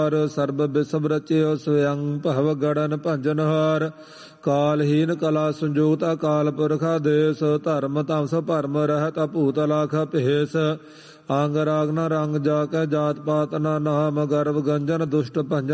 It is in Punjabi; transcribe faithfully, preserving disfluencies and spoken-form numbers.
ਸਰਬ ਬਿਸਮ ਰਚਿਓ ਸਵਯੰ ਭਵ ਗੜਨ ਭੰਜਨ ਹਾਰ। ਕਾਲਹੀਨ ਕਲਾ ਸੰਜੋਤ ਅਕਾਲ ਪੁਰਖ ਆਦੇਸ। ਧਰਮ ਤਮਸ ਭਰਮ ਰਹਿਤ ਭੂਤ ਲਾਖ ਭੇਸ। ਅੰਗ ਰਾਗ ਨ ਰੰਗ ਜਾ ਕੈ ਜਾਤ ਪਾਤ ਨਾ ਨਾਮ। ਗਰਭ ਗੰਜਨ ਦੁਸ਼ਟ ਭੰਜਨ